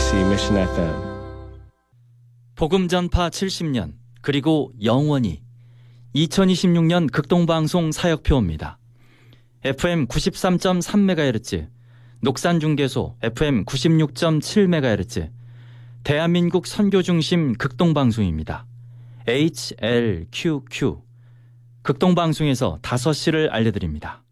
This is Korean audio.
WBC Mission FM. 복음 전파 70년 그리고 영원히 2026년 극동방송 사역표입니다. FM 93.3MHz, 녹산중계소 FM 96.7MHz, 대한민국 선교중심 극동방송입니다. HLQQ 극동방송에서 5시를 알려드립니다.